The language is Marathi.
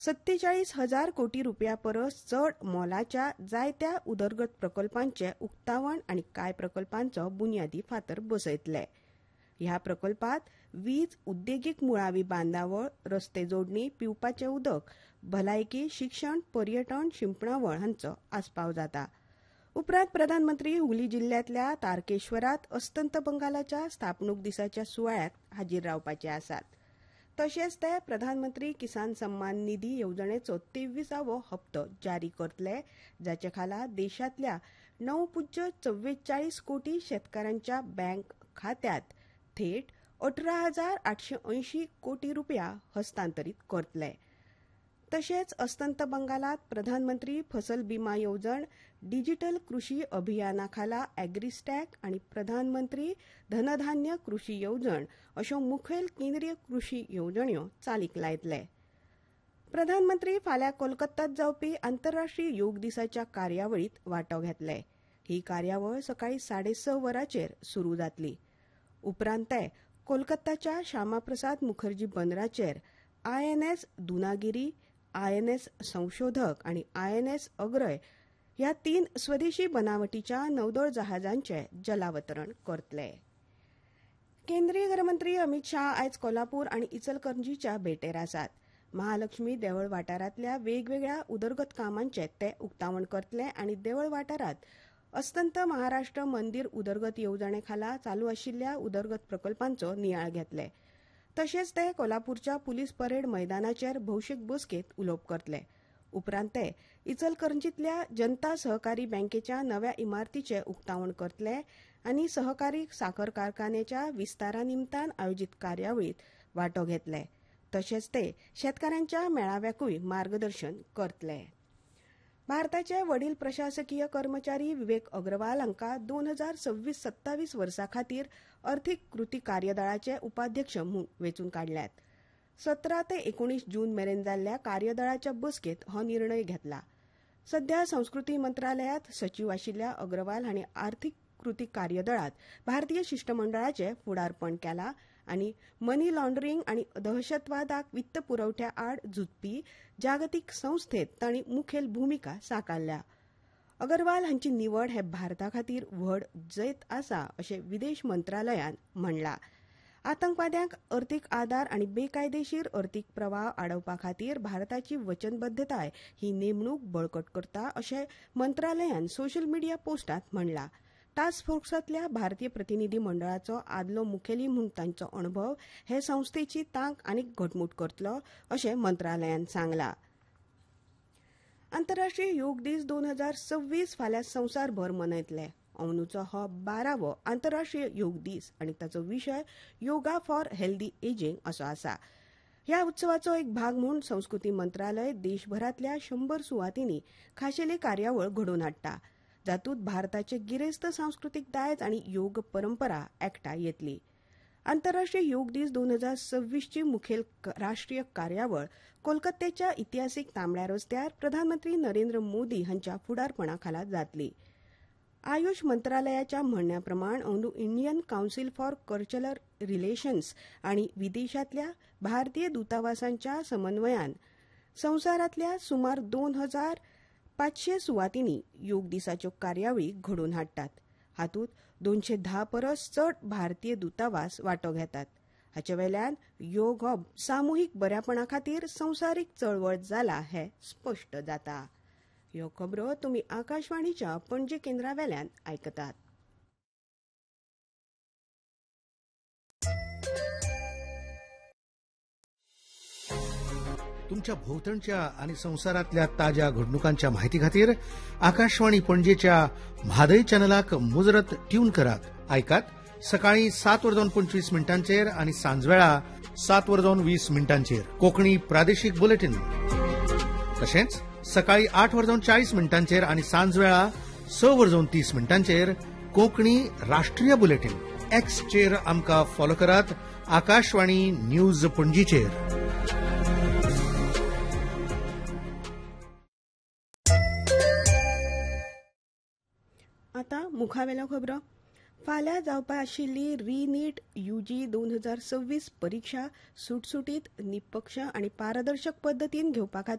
47,000 कोटी रुपया परस चड मोलाच्या जायत्या उदरगत प्रकल्पांचे उक्तावण आनी कांय प्रकल्पांचो बुन्यादी फातर बसयतले. ह्या प्रकल्पात वीज, उद्देगीक मुळावी बांदावळ, रस्ते जोडणी, पिवपाचें उदक, भलायकी, शिक्षण, पर्यटन, शिंपणावळ हांचो आस्पाव जाता. उपरांत प्रधानमंत्री हुगली जिल्ल्यांतल्या तारकेश्वरात अस्तंत बंगालाच्या स्थापणूक दिसाच्या सुवाळ्याक हाजीर रावपाचे आसात. तशेंच ते प्रधानमंत्री किसान सन्मान निधी येवजणेचो 23वो हप्तो जारी करतले, जाचे खाला देशांतल्या 9.44 कोटी शेतकारांच्या बँक खात्यांत थेट 18,880 कोटी रुपया हस्तांतरीत करतले. तशेंच अस्तंत बंगालात प्रधानमंत्री फसल बिमा येवजण, डिजिटल कृषी अभियाना खाला एग्रीस्टॅक आनी प्रधानमंत्री धनधान्य कृषी येवजण अश्यो मुखेल केंद्रीय कृषी येवजण्यो चालीक लायतले. प्रधानमंत्री फाल्यां कोलकातात जावपी आंतरराष्ट्रीय योग दिसाच्या कार्यावळीत वांटो घेतले. ही कार्यावळ सकाळी 6:30 वरांचेर सुरू जातली. उपरांत ते कोलकाताच्या श्यामाप्रसाद मुखर्जी बंदराचेर INS दुनागिरी, INS संशोधक आनी INS अग्रय ह्या 3 स्वदेशी बनावटीच्या नौदळ जहाजांचे जलावतरण करतले. केंद्रीय गृहमंत्री अमित शाह आयज कोल्हापूर आनी इचलकरंजीच्या भेटेर आसात. महालक्ष्मी देवळ वाठारांतल्या वेगवेगळ्या उदरगत कामांचे ते उक्तावण करतले आनी देवळ वाठारांत अस्तंत महाराष्ट्र मंदिर उदरगत येवजणे खाला चालू आशिल्ल्या उदरगत प्रकल्पांचो नियाळ घेतले. तशेंच ते कोल्हापूरच्या पुलीस परेड मैदानाचेर भौशीक बसकेंत उलोवप करतले. उपरांत ते इचलकरंजीतल्या जनता सहकारी बँकेच्या नव्या इमारतीचे उक्तावण करतले आनी सहकारी साखर कारखान्याच्या विस्तारा निमतान आयोजीत कार्यावळीत वांटो घेतले. तशेंच ते शेतकारांच्या मेळाव्याकूय मार्गदर्शन करतले. भारताचे वडील प्रशासकीय कर्मचारी विवेक अग्रवाल हांकां 2026-27 वर्सा खातीर अर्थीक कृती कार्यदळाचे उपाध्यक्ष म्हूण वेंचून काडल्यात. 17 ते 19 जून मेरेन जाल्ल्या कार्यदळाच्या बसकेंत हो निर्णय घेतला. सध्या संस्कृती मंत्रालयात सचीव आशिल्ल्या अग्रवाल हांणी अर्थीक कृती कार्यदळात भारतीय शिष्टमंडळाचे फुडारपण केलां आनी मनी लॉन्ड्रींग आनी दहशतवादाक वित्त पुरवठ्या आड झुजपी जागतीक संस्थेत तांणी मुखेल भुमिका साकारल्या. अग्रवाल हांची निवड हे भारता खातीर व्हड जैत आसा अशें विदेश मंत्रालयान म्हणलां. आतंकवाद्यांक अर्थीक आदार आनी बेकायदेशीर अर्थीक प्रवाह आडोवपा खातीर भारताची वचनबद्धताय ही नेमणूक बळकट करता अशें मंत्रालयान सोशल मिडिया पोस्टांत म्हणलां. टास्क फोर्सांतल्या भारतीय प्रतिनिधी मंडळाचो आदलो मुखेली म्हूण तांचो अणभव हे संस्थेची तांक आनीक घटमूट करतलो अशें मंत्रालयान सांगलां. आंतरराष्ट्रीय योग दीस 2026 फाल्यां संवसारभर मनयतले. अंदूचो हो 12वो आंतरराष्ट्रीय योग दीस आनी ताचो विशय योगा फॉर हेल्दी एजिंग असो आसा. ह्या उत्सवाचो एक भाग म्हूण संस्कृती मंत्रालय देशभरांतल्या 100 सुवातींनी खाशेली कार्यावळ घडोवन हाडटा. जातूंत भारताचे गिरेस्त सांस्कृतीक दायज आनी योग परंपरा एकठांय येतली. आंतरराष्ट्रीय योग दीस 2026 ची मुखेल राष्ट्रीय कार्यावळ कोलकात्याच्या इतिहासीक तांबड्या रस्त्यार प्रधानमंत्री नरेंद्र मोदी हांच्या फुडारपणा खाला जातली. आयुष मंत्रालयाच्या म्हणण्याप्रमाण अंदू Indian council for cultural relations आनी विदेशांतल्या भारतीय दूतावासांच्या समन्वयान संवसारांतल्या सुमार 2,500 सुवातींनी योग दिसाच्यो कार्यावळी घडोवन हाडटात. हातूंत 210 परस चड भारतीय दूतावास वांटो घेतात. हाचे वेल्यान योग हो सामुहीक बऱ्यापणा खातीर संवसारीक चळवळ जाला हें स्पश्ट जाता. ह्यो खबरो तुमी आकाशवाणीच्या पणजी केंद्रावेल्यान आयकतात. तुमच्या भोवतणच्या आणि संसारातल्या ताज्या घडणुकांच्या माहिती खातीर आकाशवाणी पणजेच्या म्हादय चॅनलाक मुजरत ट्यून करात. आयकात सकाळी 7:25 आणि सांजवेळा 7:20 कोंकणी प्रादेशीक बुलेटिन. तशेंच सकाळी 8:40 आणि सांजवेळा 6:30 कोंकणी राष्ट्रीय बुलेटिन. एक्सचेर आमकां फॉलो करात. आकाशवाणी न्यूज पणजीचेर. आतां मुखावेल्यो खबरो. फाल्यां जावपा आशिल्ली री-नीट UG 2026 परीक्षा सुटसुटीत, निपक्ष आनी पारदर्शक पद्दतीन घेवपा खातीर